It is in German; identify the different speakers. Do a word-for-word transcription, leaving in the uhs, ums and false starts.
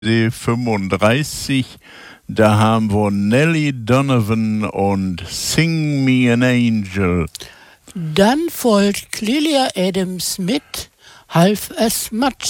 Speaker 1: fünfunddreißig, da haben wir Nelly Donovan und Sing Me an Angel.
Speaker 2: Dann folgt Clelia Adams mit Half as Much.